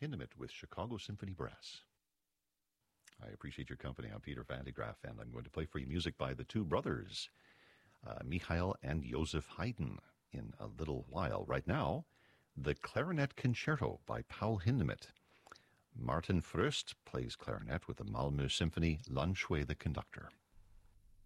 Hindemith with Chicago Symphony Brass. I appreciate your company. I'm Peter Van de Graaff, and I'm going to play for you music by the two brothers, Michael and Joseph Haydn, in a little while. Right now, the Clarinet Concerto by Paul Hindemith. Martin Fröst plays clarinet with the Malmö Symphony, Lan Shui the conductor.